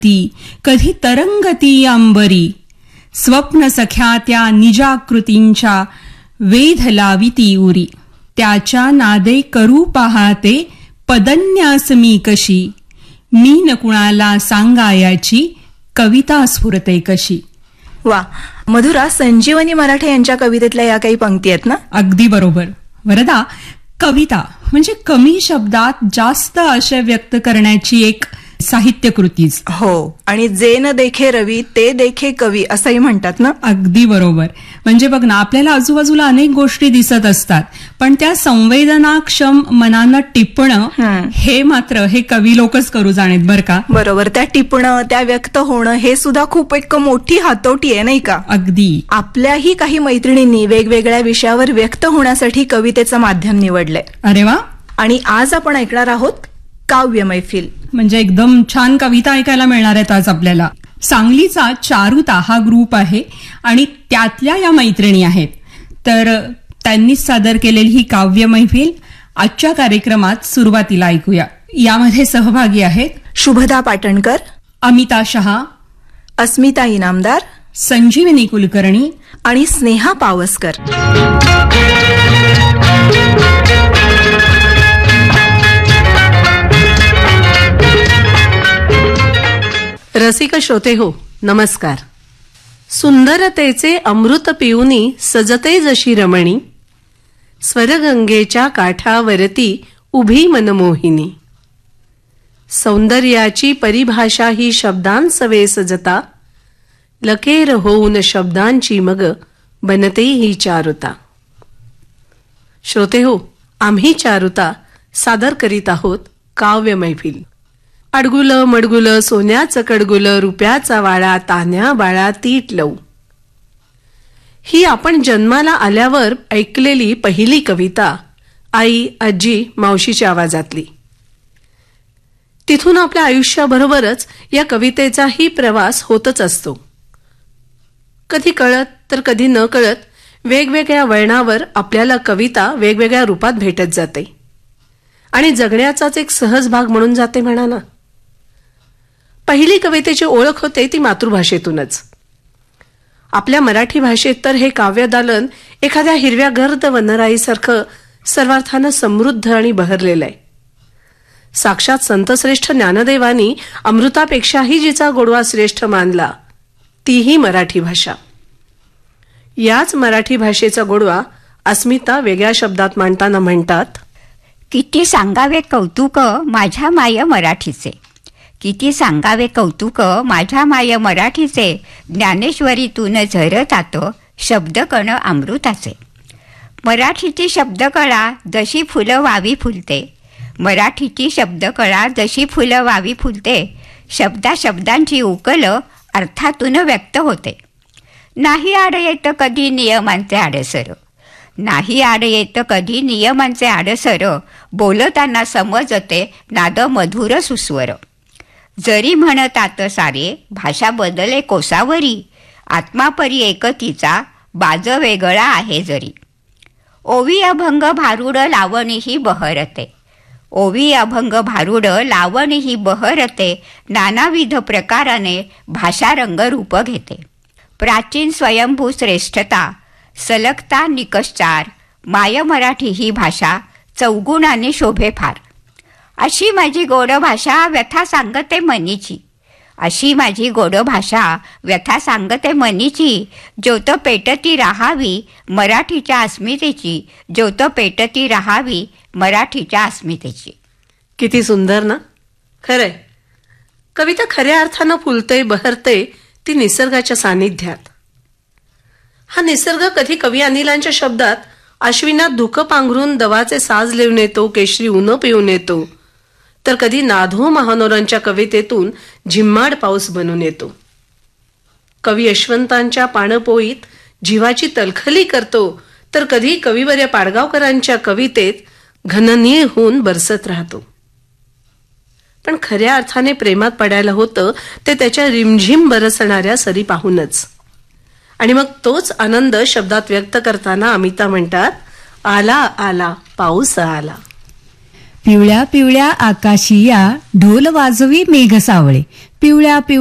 ती कधी तरंगती अंबरी, स्वप्न सख्या त्या निजाकृतींच्या वेध लाविती उरी, त्याच्या नादे करू पाहते पदन्यास मी कशी, मी न कुणाला सांगायाची कविता स्फुरते कशी. वा, मधुरा, संजीवनी मराठे यांच्या कवितेतल्या या काही पंक्ती आहेत ना? अगदी बरोबर. वरदा, कविता म्हणजे कमी शब्दात जास्त आशय व्यक्त करण्याची एक साहित्यकृतीच. हो, आणि जे न देखे रवी ते देखे कवी असंही म्हणतात ना? अगदी बरोबर. म्हणजे बघ ना, आपल्याला आजूबाजूला अनेक गोष्टी दिसत असतात, पण त्या संवेदनाक्षम मनानं टिपणं हे मात्र हे कवी लोकच करू जाणेत बरं का. बरोबर. त्या टिपणं, त्या व्यक्त होणं हे सुद्धा खूप एक मोठी हातोटी आहे, नाही का? अगदी. आपल्याही काही मैत्रिणींनी वेगवेगळ्या विषयावर व्यक्त होण्यासाठी कवितेचं माध्यम निवडलंय. अरे वा. आणि आज आपण ऐकणार आहोत काव्य मैफिल. म्हणजे एकदम छान कविता ऐकायला मिळणार आहेत आज आपल्याला. सांगलीचा चारुता हा ग्रुप आहे आणि त्यातल्या या मैत्रिणी आहेत. तर त्यांनीच सादर केलेली ही काव्य मैफिल आजच्या कार्यक्रमात सुरुवातीला ऐकूया. यामध्ये सहभागी आहेत शुभदा पाटणकर, अमिता शहा, अस्मिता इनामदार, संजीवनी कुलकर्णी आणि स्नेहा पावसकर. रसिक श्रोते हो, नमस्कार. सुंदरतेचे अमृत पिऊनी सजते जशी रमणी, स्वरगंगेच्या काठावरती उभी मनमोहिनी. सौंदर्याची परिभाषा ही शब्दांसवे सजता, लकेर होऊन शब्दांची मग बनते ही चारुता. श्रोते हो, आम्ही चारुता सादर करीत आहोत काव्य मैफिल. अडगुलं मडगुलं सोन्याचं कडगुलं, रुपयाचा वाळा तान्या बाळा तीट लऊ. ही आपण जन्माला आल्यावर ऐकलेली पहिली कविता आई, आजी, मावशीच्या आवाजातली. तिथून आपल्या आयुष्याबरोबरच या कवितेचाही प्रवास होतच असतो. कधी कळत तर कधी न कळत वेगवेगळ्या वळणावर आपल्याला कविता वेगवेगळ्या रूपात भेटत जाते आणि जगण्याचाच एक सहज भाग म्हणून जाते म्हणा ना. पहिली कवितेची ओळख होते ती मातृभाषेतूनच. आपल्या मराठी भाषेत तर हे काव्यदालन एखाद्या हिरव्या गर्द वनराईसारखं सर्वार्थानं समृद्ध आणि बहरलेलं आहे. साक्षात संतश्रेष्ठ ज्ञानदेवानी अमृतापेक्षाही जिचा गोडवा श्रेष्ठ मानला तीही मराठी भाषा. याच मराठी भाषेचा गोडवा अस्मिता वेगळ्या शब्दात मांडताना म्हणतात, किती सांगावे कौतुक माझ्या माय मराठीचे, किती सांगावे कौतुक माझ्या माय मराठीचे, ज्ञानेश्वरीतून झरतात शब्दकण अमृताचे. मराठीची शब्दकळा जशी फुलं वावी फुलते, मराठीची शब्दकळा जशी फुलं वावी फुलते, शब्दा शब्दांची उकल अर्थातून व्यक्त होते. नाही आड येत कधी नियमांचे आडसर, नाही आड येत कधी नियमांचे आडसर, बोलताना समजते नाद मधुर सुस्वर. जरी म्हणतात सारे भाषा बदले कोसावरी, आत्मापरी एकतीचा बाज वेगळा आहे जरी. ओवी अभंग भारुड लावणीही बहरते, ओवी अभंग भारुड लावणीही बहरते, नानाविध प्रकाराने भाषा रंगरूप घेते. प्राचीन स्वयंभू श्रेष्ठता सलगता निकषचार, माय मराठी ही भाषा चौगुणाने शोभे फार. अशी माझी गोड भाषा व्यथा सांगते मनीची, अशी माझी गोड भाषा व्यथा सांगते मनीची, ज्योत पेटती राहावी मराठीच्या अस्मितेची, ज्योत पेटती राहावी मराठीच्या अस्मितेची. किती सुंदर ना. खरंय, कविता खऱ्या अर्थानं फुलते बहरते ती निसर्गाच्या सानिध्यात. हा निसर्ग कधी कवी अनिलांच्या शब्दात अश्विनात धुकं पांघरून दवाचे साज लिहून येतो, केशरी उनं पिऊन येतो, तर कधी नाधो महानोरांच्या कवितेतून झिम्माड पाऊस बनून येतो. कवी यशवंतांच्या पाणपोईत जीवाची तलखली करतो, तर कधी कविवर्य पाडगावकरांच्या कवितेत घननीळ होऊन बरसत राहतो. पण खऱ्या अर्थाने प्रेमात पडायला होतं ते त्याच्या रिमझिम बरसणाऱ्या सरी पाहूनच. आणि मग तोच आनंद शब्दात व्यक्त करताना अमिता म्हणतात, आला आला पाऊस आला. पिवळ्या पिवळ्या आकाशिया ढोल वाजवी मेघ सावळे पिवळ्या